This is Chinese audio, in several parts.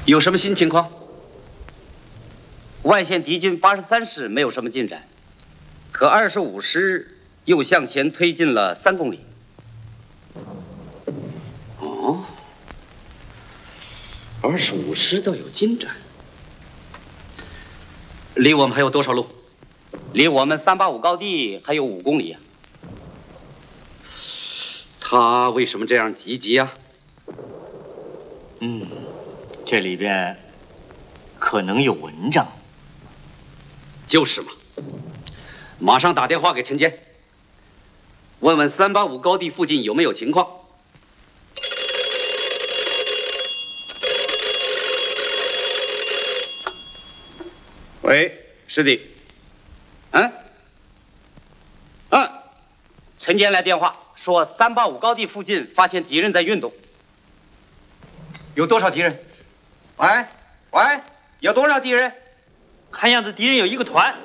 有什么新情况？外线敌军83师没有什么进展，可25师又向前推进了3公里。哦，25师倒有进展。离我们还有多少路？离我们385高地还有5公里呀。他为什么这样积极呀？ 这里边可能有文章。 就是嘛，马上打电话给陈坚，问问385高地附近有没有情况。喂，师弟。陈坚来电话说385高地附近发现敌人在运动。有多少敌人？喂，有多少敌人？ 看样子敌人有1个团。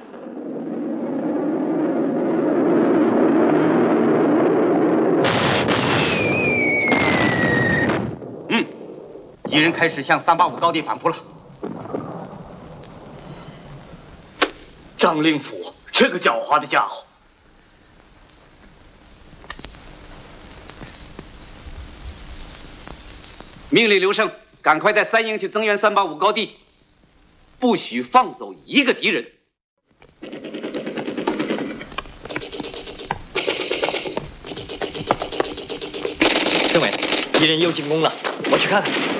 敌人开始向385高地反扑了。 张令甫这个狡猾的家伙。 命令刘胜赶快带3营去增援385高地，不许放走1个敌人。 政委，敌人又进攻了，我去看看。